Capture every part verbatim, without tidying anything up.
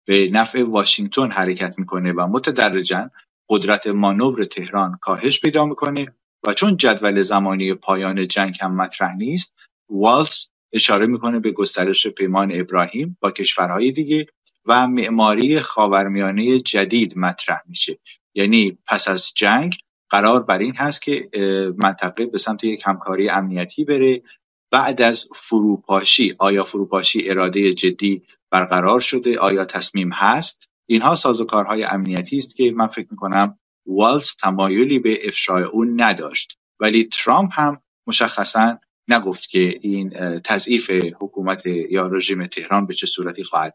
به نفع واشنگتن حرکت میکنه و متدرجاً قدرت مانور تهران کاهش پیدا میکنه و چون جدول زمانی پایان جنگ هم مطرح نیست، والز اشاره میکنه به گسترش پیمان ابراهیم با کشورهای دیگه و معماری خاورمیانه جدید مطرح میشه. یعنی پس از جنگ قرار بر این هست که منطقه به سمت یک همکاری امنیتی بره. بعد از فروپاشی، آیا فروپاشی اراده جدی برقرار شده؟ آیا تصمیم هست؟ اینها سازوکارهای امنیتی است که من فکر میکنم والز تمایلی به افشای اون نداشت، ولی ترامپ هم مشخصاً نگفت که این تضعیف حکومت یا رژیم تهران به چه صورتی خواهد.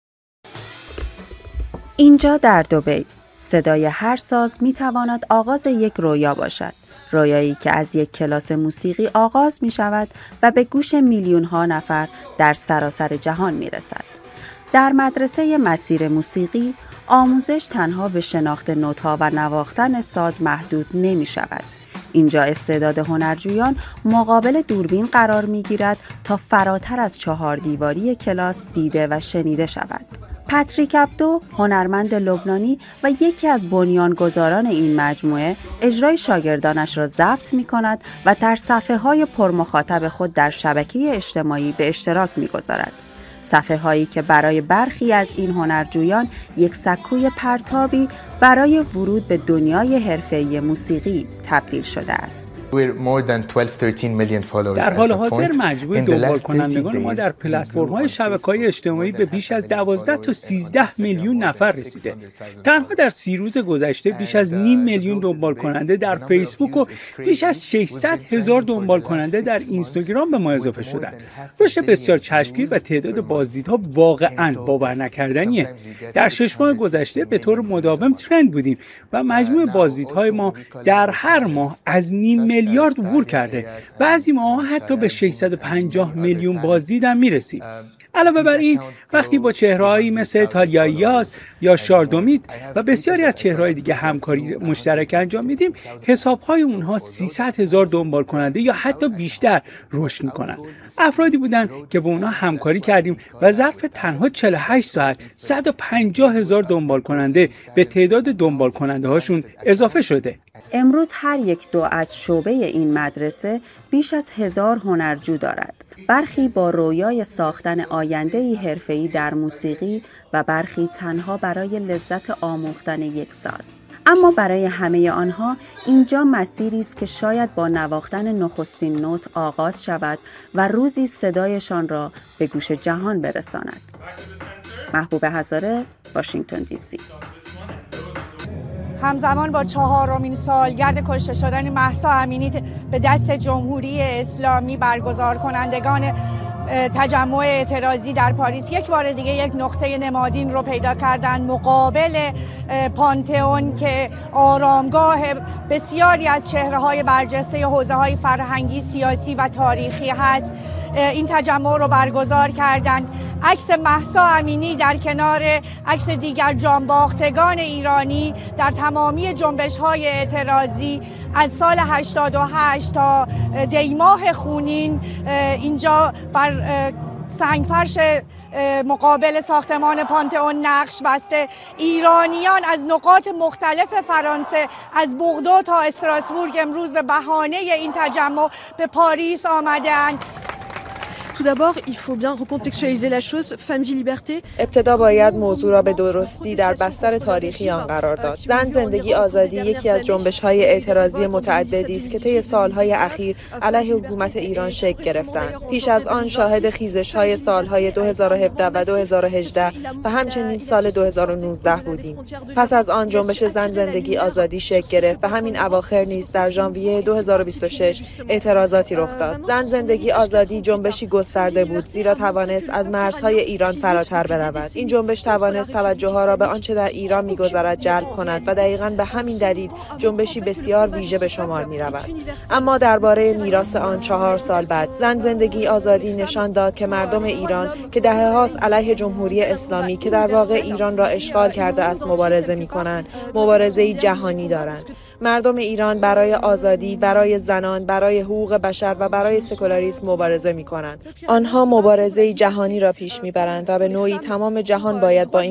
اینجا در دبی صدای هر ساز میتواند آغاز یک رویا باشد، رویایی که از یک کلاس موسیقی آغاز می شود و به گوش میلیون ها نفر در سراسر جهان می رسد. در مدرسه مسیر موسیقی آموزش تنها به شناخت نوت‌ها و نواختن ساز محدود نمی شود. اینجا استعداد هنرجویان مقابل دوربین قرار می گیرد تا فراتر از چهار دیواری کلاس دیده و شنیده شود. پاتریک عبدو، هنرمند لبنانی و یکی از بنیانگذاران این مجموعه، اجرای شاگردانش را ضبط می کند و در صفحه های پرمخاطب خود در شبکه اجتماعی به اشتراک می گذارد. صفحه هایی که برای برخی از این هنرجویان یک سکوی پرتابی برای ورود به دنیای حرفه‌ای موسیقی تبدیل شده است. در حال حاضر مجموع دنبال کنندگان ما در پلتفرم‌های شبکه‌های اجتماعی به بیش از دوازده تا سیزده میلیون نفر رسیده. تنها در سی روز گذشته بیش از نیم میلیون دنبال کننده در فیسبوک و بیش از ششصد هزار دنبال کننده در اینستاگرام به ما اضافه شدند. رشد بسیار چشمگیر و تعداد بازدیدها واقعاً باور نکردنیه. در شش ماه گذشته به طور مداوم ترند بودیم و مجموع بازدیدهای ما در هر ماه از نیم میلیارد عبور کرده. بعضی ماها حتی به ششصد و پنجاه میلیون بازدید هم میرسیم. علاوه بر این، وقتی با چهرهایی مثل تالیا یاس یا شاردومیت و بسیاری از چهرهای دیگه همکاری مشترک انجام میدیم، حسابهای اونها سیصد هزار دنبال کننده یا حتی بیشتر رشد میکنن. افرادی بودن که با اونها همکاری کردیم و ظرف تنها چهل و هشت ساعت صد و پنجاه هزار دنبال کننده به تعداد دنبال کننده هاشون اضافه شده. امروز هر یک دو از شعبه این مدرسه بیش از هزار هنرجو دارد. برخی با رویای ساختن آینده‌ای حرفه‌ای در موسیقی و برخی تنها برای لذت آموختن یک ساز. اما برای همه آنها اینجا مسیری است که شاید با نواختن نخستین نوت آغاز شود و روزی صدایشان را به گوش جهان برساند. محبوب هزاره، واشنگتن دی سی. همزمان با چهارمین سالگرد کشته شدن مهسا امینی به دست جمهوری اسلامی، برگزار کنندگان تجمع اعتراضی در پاریس یک بار دیگه یک نقطه نمادین رو پیدا کردن مقابل پانتئون که آرامگاه بسیاری از چهره‌های برجسته حوزه‌های فرهنگی، سیاسی و تاریخی هست. این تجمع رو برگزار کردند. عکس مهسا امینی در کنار عکس دیگر جانباختگان ایرانی در تمامی جنبش‌های اعتراضی از سال هشتاد و هشت تا دیماه خونین اینجا بر سنگفرش مقابل ساختمان پانتئون نقش بسته. ایرانیان از نقاط مختلف فرانسه، از بوردو تا استراسبورگ، امروز به بهانه این تجمع به پاریس آمدند. Tout d'abord, il faut bien recontextualiser la chose. Femme, vie, liberté. ابتدا باید موضوع را به درستی در بستر تاریخی آن قرار داد. زن، زندگی، آزادی یکی از جنبش‌های اعتراضی متعددی است که طی سال‌های اخیر علیه حکومت ایران شکل گرفتند. پیش از آن شاهد خیزش‌های سال‌های دو هزار و هفده و دو هزار و هجده و همچنین سال دو هزار و نوزده بودیم. پس از آن جنبش زن، زندگی، آزادی شکل گرفت و همین اواخر نیز در ژانویه دو هزار و بیست و شش اعتراضاتی رخ داد. زن، زندگی، آزادی جنبشی گسترده بود، زیرا توانست از مرزهای ایران فراتر برود. این جنبش توانست توجه‌ها را به آنچه در ایران می‌گذرد جلب کند و دقیقاً به همین دلیل جنبشی بسیار ویژه به شمار می‌رود. اما درباره میراث آن چهار سال بعد، زن، زندگی، آزادی نشان داد که مردم ایران که دهه‌هاست علیه جمهوری اسلامی که در واقع ایران را اشغال کرده است مبارزه می‌کنند، مبارزه‌ای جهانی دارند. مردم ایران برای آزادی، برای زنان، برای حقوق بشر و برای سکولاریسم مبارزه می‌کنند. آنها مبارزه‌ای جهانی را پیش می‌برند و به نوعی تمام جهان باید با این